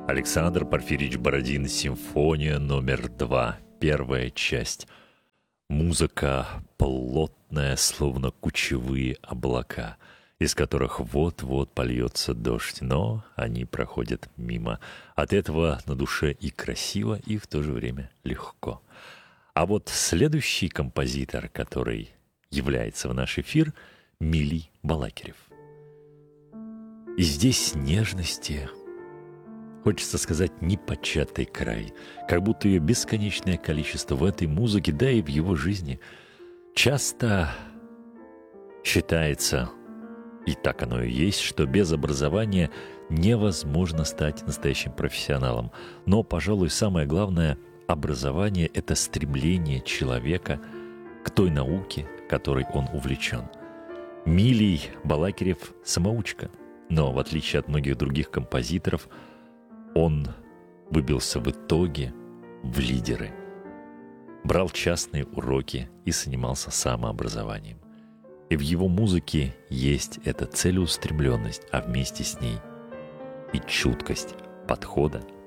Александр Порфирьевич Бородин, симфония номер 2, первая часть. Музыка плотная, словно кучевые облака, из которых вот-вот польется дождь, но они проходят мимо. От этого на душе и красиво, и в то же время легко. А вот следующий композитор, который является в наш эфир, Милий Балакирев. И здесь нежности, хочется сказать, непочатый край, как будто ее бесконечное количество в этой музыке, да и в его жизни. Часто считается, и так оно и есть, что без образования невозможно стать настоящим профессионалом. Но, пожалуй, самое главное — образование — это стремление человека к той науке, которой он увлечен. Милий Балакирев — самоучка, но, в отличие от многих других композиторов, он выбился в итоге в лидеры, брал частные уроки и занимался самообразованием. И в его музыке есть эта целеустремленность, а вместе с ней и чуткость подхода